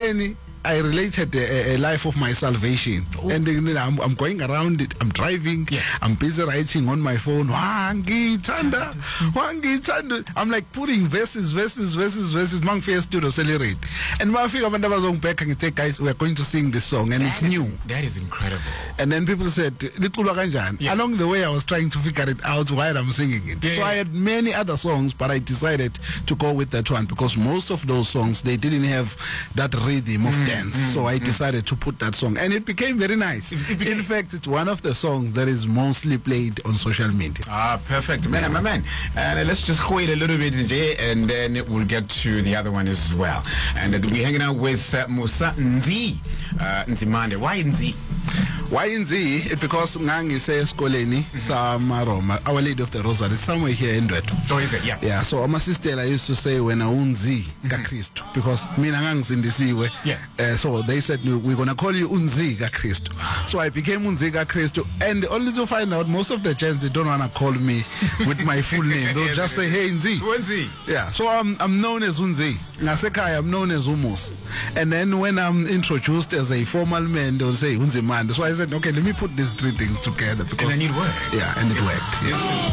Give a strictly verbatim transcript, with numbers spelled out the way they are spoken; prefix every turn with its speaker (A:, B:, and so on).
A: Ekuseni, I related a, a life of my salvation. Ooh. And then I'm, I'm going around it, I'm driving, yeah. I'm busy writing on my phone. Wangi Tanda, Wangi Tanda. I'm like putting verses, verses, verses, verses. Mang Fair Studio celebrate. And my figure when I was on back and say, guys, we are going to sing this song, and that it's
B: is,
A: new.
B: That is incredible.
A: And then people said, yeah. Along the way, I was trying to figure it out while I'm singing it. Yeah, so yeah. I had many other songs, but I decided to go with that one because most of those songs, they didn't have that rhythm of mm. dance, mm, so I mm. decided to put that song, and it became very nice. It, it became, in fact, it's one of the songs that is mostly played on social media.
B: Ah, perfect, man, yeah. my man. Uh, let's just wait a little bit, Jay, and then we'll get to the other one as well. And uh, we're hanging out with uh, Musa Nzi, uh, Nzimande. Why Nzi?
A: Why Nzi? It's because Ngangi says Koleni, Sama Roma, Our Lady of the Rosary, somewhere here in Dweto.
B: So is it? Yeah.
A: Yeah. So my sister I used to say when I unzi ka Kristu, because me nangangs in this way.
B: Yeah.
A: Uh, so they said we're gonna call you unzi ka Kristu. So I became unzi ka Kristu, and only to find out most of the gens they don't wanna call me with my full name. They'll just say hey Nzi.
B: Unzi.
A: Yeah. So I'm I'm known as Unzi. Nasekai I'm known as Umus. And then when I'm introduced as a formal man, they'll say Unzimande. So I said, okay, let me put these three things together because
B: and then it worked.
A: Yeah, and it worked. Yeah.